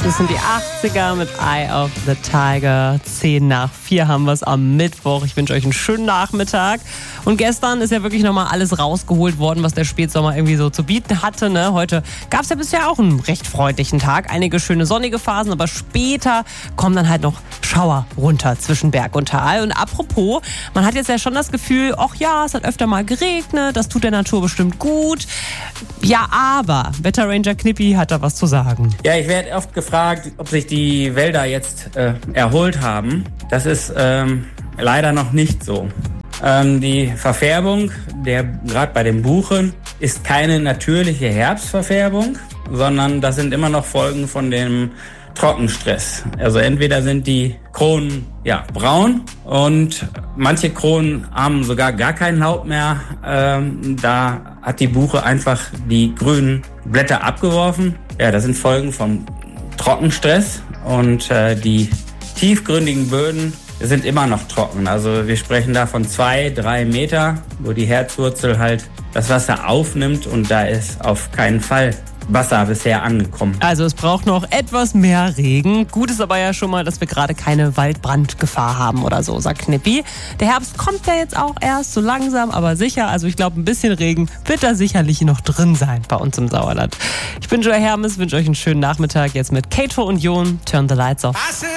Das sind die 80er mit Eye of the Tiger. 3:10 haben wir es am Mittwoch. Ich wünsche euch einen schönen Nachmittag. Und gestern ist ja wirklich nochmal alles rausgeholt worden, was der Spätsommer irgendwie so zu bieten hatte. Ne? Heute gab es ja bisher auch einen recht freundlichen Tag. Einige schöne sonnige Phasen, aber später kommen dann halt noch Schauer runter zwischen Berg und Tal. Und apropos, man hat jetzt ja schon das Gefühl, ach ja, es hat öfter mal geregnet, das tut der Natur bestimmt gut. Ja, aber Wetterranger Knippi hat da was zu sagen. Ja, ich werde oft gefragt, ob sich die Wälder jetzt erholt haben. Das ist leider noch nicht so. Die Verfärbung, gerade bei den Buchen, ist keine natürliche Herbstverfärbung, sondern das sind immer noch Folgen von dem Trockenstress. Also entweder sind die Kronen braun und manche Kronen haben sogar gar kein Laub mehr. Da hat die Buche einfach die grünen Blätter abgeworfen. Ja, das sind Folgen vom Trockenstress und die tiefgründigen Böden sind immer noch trocken. Also wir sprechen da von 2-3 Meter, wo die Herzwurzel halt das Wasser aufnimmt und da ist auf keinen Fall Wasser bisher angekommen. Also es braucht noch etwas mehr Regen. Gut ist aber ja schon mal, dass wir gerade keine Waldbrandgefahr haben oder so, sagt Knippi. Der Herbst kommt ja jetzt auch erst so langsam, aber sicher. Also ich glaube, ein bisschen Regen wird da sicherlich noch drin sein bei uns im Sauerland. Ich bin Joy Hermes, wünsche euch einen schönen Nachmittag jetzt mit Kato und Jon. Turn the Lights Off.